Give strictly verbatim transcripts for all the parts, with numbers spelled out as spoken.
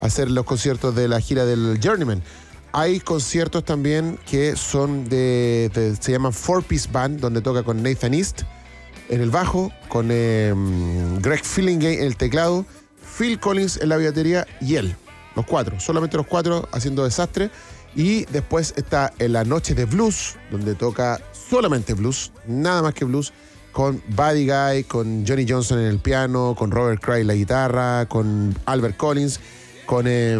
hacer los conciertos de la gira del Journeyman. Hay conciertos también que son de, de se llaman Four Piece Band, donde toca con Nathan East en el bajo, con eh, Greg Fillingay en el teclado, Phil Collins en la batería y él. Los cuatro, solamente los cuatro haciendo desastre. Y después está en la noche de blues, donde toca solamente blues, nada más que blues, con Buddy Guy, con Johnny Johnson en el piano, con Robert Cray en la guitarra, con Albert Collins, con eh,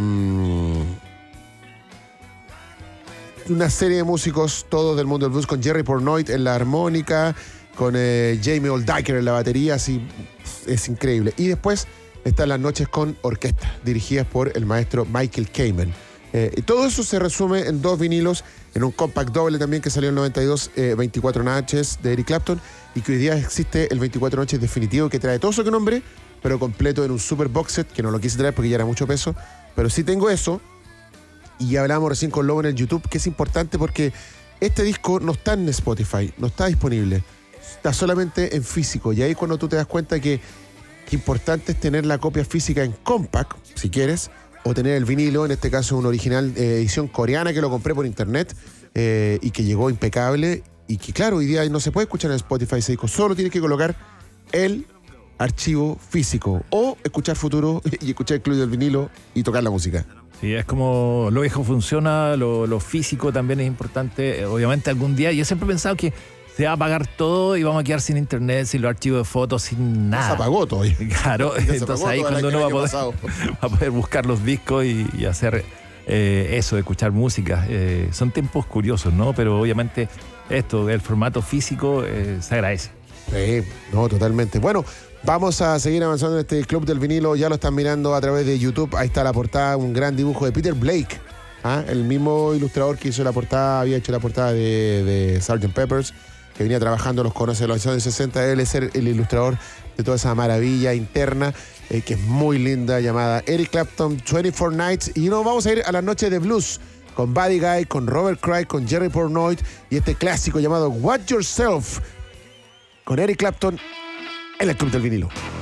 una serie de músicos, todos del mundo del blues, con Jerry Portnoy en la armónica, con eh, Jamie Oldaker en la batería, así es increíble. Y después están las noches con orquesta, dirigidas por el maestro Michael Kamen. Eh, y todo eso se resume en dos vinilos, en un compact doble también que salió en el noventa y dos, eh, veinticuatro noches de Eric Clapton, y que hoy día existe el veinticuatro noches definitivo, que trae todo eso que nombré, pero completo en un super box set, que no lo quise traer porque ya era mucho peso, pero sí tengo eso. Y hablamos recién con Lobo en el YouTube, que es importante porque este disco no está en Spotify, no está disponible, está solamente en físico, y ahí cuando tú te das cuenta que, que importante es tener la copia física en compact, si quieres, o tener el vinilo, en este caso una original eh, edición coreana que lo compré por internet eh, y que llegó impecable, y que claro, hoy día no se puede escuchar en Spotify ese disco, solo tienes que colocar el archivo físico o escuchar Futuro y escuchar el club del vinilo y tocar la música. Sí, es como lo viejo funciona, lo, lo físico también es importante, obviamente algún día, yo siempre he pensado que se va a apagar todo y vamos a quedar sin internet, sin los archivos de fotos, sin nada. Se apagó todo. Claro, entonces ahí cuando uno va a, poder, va a poder buscar los discos y, y hacer eh, eso, escuchar música. Eh, son tiempos curiosos, ¿no? Pero obviamente esto, el formato físico, eh, se agradece. Sí, no, totalmente. Bueno, vamos a seguir avanzando en este Club del Vinilo. Ya lo están mirando a través de YouTube. Ahí está la portada, un gran dibujo de Peter Blake. ¿Ah? El mismo ilustrador que hizo la portada, había hecho la portada de, de sergeant Pepper's, que venía trabajando, los conoce de los años sesenta. Él es el, el ilustrador de toda esa maravilla interna, eh, que es muy linda, llamada Eric Clapton veinticuatro Nights. Y nos vamos a ir a la noche de blues con Buddy Guy, con Robert Cray, con Jerry Portnoy y este clásico llamado Watch Yourself con Eric Clapton en el Club del Vinilo.